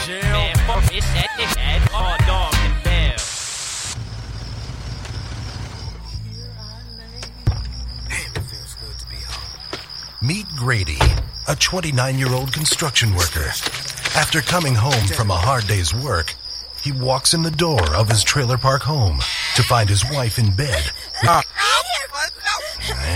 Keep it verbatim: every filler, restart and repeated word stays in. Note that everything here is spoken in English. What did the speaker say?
jail. Man, fuck it, that dickhead. Hot dog and bear. Damn, it feels good to be home. Meet Grady, a twenty-nine-year-old construction worker. After coming home from a hard day's work, he walks in the door of his trailer park home to find his wife in bed.